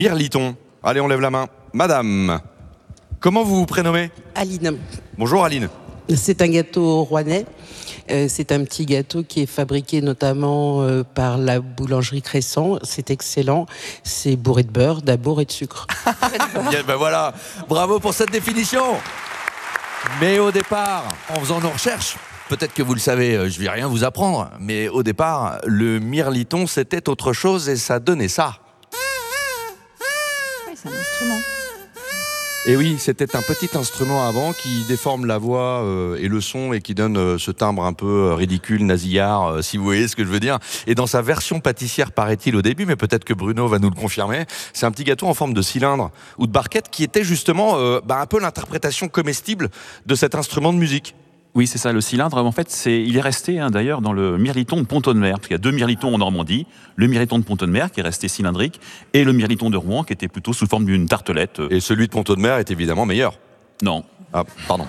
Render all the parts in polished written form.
Mirliton. Allez, on lève la main. Madame, comment vous vous prénommez ? Aline. Bonjour Aline. C'est un gâteau rouennais. C'est un petit gâteau qui est fabriqué notamment par la boulangerie Crescent. C'est excellent. C'est bourré de beurre, d'amour et de sucre. Bien, ben voilà, bravo pour cette définition. Mais au départ, en faisant nos recherches, peut-être que vous le savez, je vais rien vous apprendre, mais au départ, le mirliton, c'était autre chose et ça donnait ça. Oui, c'est un instrument. Et oui, c'était un petit instrument avant qui déforme la voix et le son et qui donne ce timbre un peu ridicule, nasillard, si vous voyez ce que je veux dire. Et dans sa version pâtissière, paraît-il au début, mais peut-être que Bruno va nous le confirmer, c'est un petit gâteau en forme de cylindre ou de barquette qui était justement un peu l'interprétation comestible de cet instrument de musique. Oui, c'est ça, le cylindre. En fait, il est resté d'ailleurs dans le mirliton de Pont-Audemer. Parce qu'il y a 2 mirlitons en Normandie. Le mirliton de Pont-Audemer, qui est resté cylindrique, et le mirliton de Rouen, qui était plutôt sous forme d'une tartelette. Et celui de Pont-Audemer est évidemment meilleur. Non. Ah, pardon.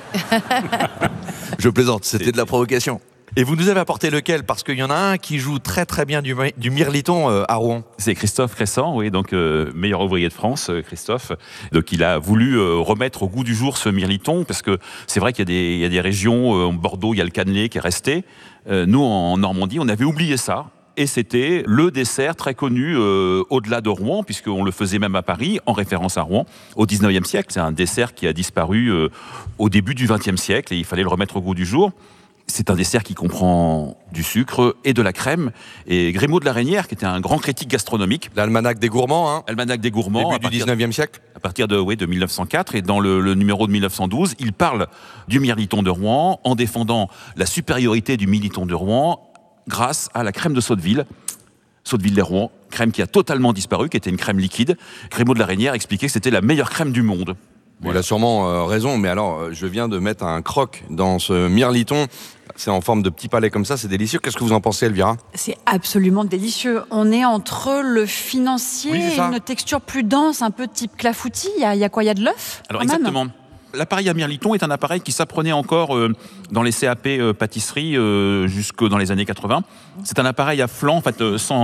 Je plaisante, c'était de la provocation. Et vous nous avez apporté lequel ? Parce qu'il y en a un qui joue très très bien du mirliton à Rouen. C'est Christophe Crescent, oui, donc meilleur ouvrier de France, Christophe. Donc il a voulu remettre au goût du jour ce mirliton, parce que c'est vrai qu'il y a des régions, Bordeaux, il y a le cannelé qui est resté. Nous, en Normandie, on avait oublié ça. Et c'était le dessert très connu au-delà de Rouen, puisqu'on le faisait même à Paris, en référence à Rouen, au 19e siècle. C'est un dessert qui a disparu au début du 20e siècle, et il fallait le remettre au goût du jour. C'est un dessert qui comprend du sucre et de la crème. Et Grémaud de la Reynière, qui était un grand critique gastronomique. L'almanach des gourmands, hein. Almanach des gourmands. Début du 19e siècle. À partir de 1904. Et dans le numéro de 1912, il parle du mirliton de Rouen en défendant la supériorité du mirliton de Rouen grâce à la crème de Sotteville. Sotteville-les-Rouen, crème qui a totalement disparu, qui était une crème liquide. Grémaud de la Reynière expliquait que c'était la meilleure crème du monde. Il a sûrement raison, mais alors je viens de mettre un croc dans ce mirliton. C'est en forme de petit palais comme ça, c'est délicieux. Qu'est-ce que vous en pensez, Elvira ? C'est absolument délicieux. On est entre le financier et une texture plus dense, un peu type clafoutis. Il y a quoi ? Il y a de l'œuf ? Alors exactement. L'appareil à mirliton est un appareil qui s'apprenait encore dans les CAP pâtisserie jusque dans les années 80. C'est un appareil à flanc, en fait,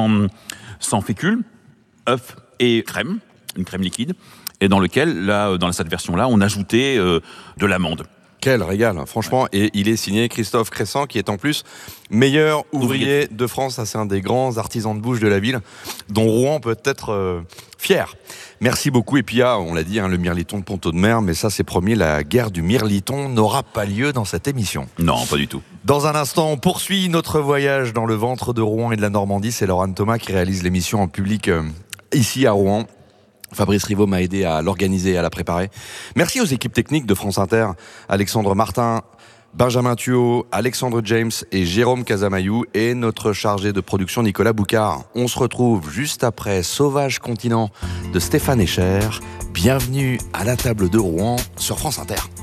sans fécule, œuf et crème, une crème liquide. Et dans lequel, là, dans cette version-là, on ajoutait de l'amande. Quel régal, franchement. Et il est signé Christophe Crescent, qui est en plus meilleur ouvrier de France. Ça, c'est un des grands artisans de bouche de la ville, dont Rouen peut être fier. Merci beaucoup. Et puis, on l'a dit, le mirliton de Pont-Audemer, mais ça, c'est promis, la guerre du mirliton n'aura pas lieu dans cette émission. Non, pas du tout. Dans un instant, on poursuit notre voyage dans le ventre de Rouen et de la Normandie. C'est Laurent Thomas qui réalise l'émission en public ici à Rouen. Fabrice Rivaud m'a aidé à l'organiser et à la préparer. Merci aux équipes techniques de France Inter, Alexandre Martin, Benjamin Thuot, Alexandre James et Jérôme Casamayou et notre chargé de production Nicolas Boucard. On se retrouve juste après Sauvage Continent de Stéphane Escher. Bienvenue à la table de Rouen sur France Inter.